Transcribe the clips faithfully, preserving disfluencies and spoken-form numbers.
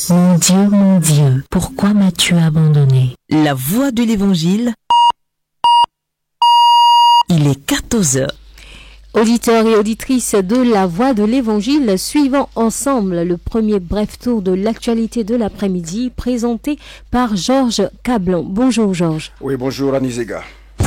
Mon Dieu, mon Dieu, pourquoi m'as-tu abandonné? La voix de l'Évangile. Il est quatorze heures. Auditeurs et auditrices de la Voix de l'Évangile, suivons ensemble le premier bref tour de l'actualité de l'après-midi présenté par Georges Cablon. Bonjour Georges. Oui, bonjour Anizega.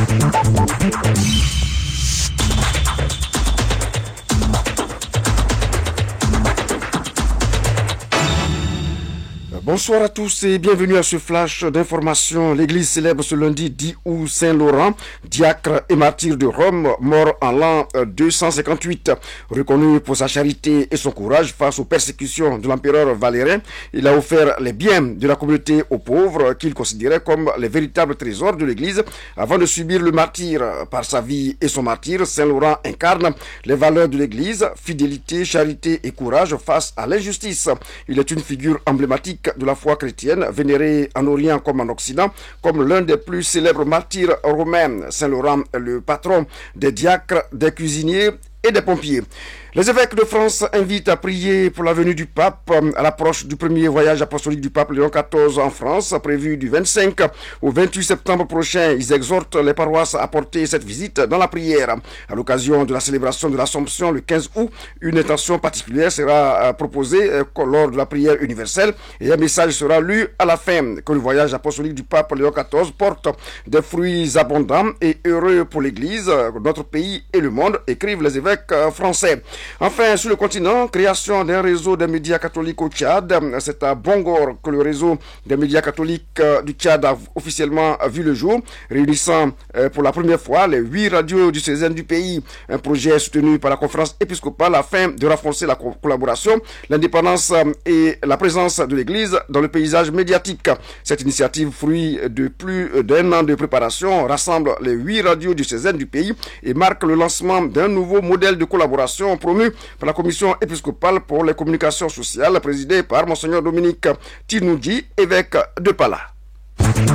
Bonsoir à tous et bienvenue à ce flash d'information. L'église célèbre ce lundi dix août Saint Laurent, diacre et martyr de Rome, mort en l'an deux cent cinquante-huit. Reconnu pour sa charité et son courage face aux persécutions de l'empereur Valérin, il a offert les biens de la communauté aux pauvres qu'il considérait comme les véritables trésors de l'église avant de subir le martyre. Par sa vie et son martyre, Saint Laurent incarne les valeurs de l'église, fidélité, charité et courage face à l'injustice. Il est une figure emblématique de la foi chrétienne, vénéré en Orient comme en Occident, comme l'un des plus célèbres martyrs romains. Saint Laurent est le patron des diacres, des cuisiniers et des pompiers. Les évêques de France invitent à prier pour la venue du pape à l'approche du premier voyage apostolique du pape Léon quatorze en France, prévu du vingt-cinq au vingt-huit septembre prochain. Ils exhortent les paroisses à porter cette visite dans la prière. À l'occasion de la célébration de l'Assomption le quinze août, une intention particulière sera proposée lors de la prière universelle et un message sera lu à la fin. Que le voyage apostolique du pape Léon quatorze porte des fruits abondants et heureux pour l'Église, notre pays et le monde, écrivent les évêques français. Enfin, sur le continent, création d'un réseau des médias catholiques au Tchad. C'est à Bongor que le réseau des médias catholiques du Tchad a officiellement vu le jour, réunissant pour la première fois les huit radios du diocèse du pays. Un projet soutenu par la conférence épiscopale afin de renforcer la collaboration, l'indépendance et la présence de l'Église dans le paysage médiatique. Cette initiative, fruit de plus d'un an de préparation, rassemble les huit radios du diocèse du pays et marque le lancement d'un nouveau modèle de collaboration promu par la commission épiscopale pour les communications sociales présidée par Monseigneur Dominique Tinoudji, évêque de Pala.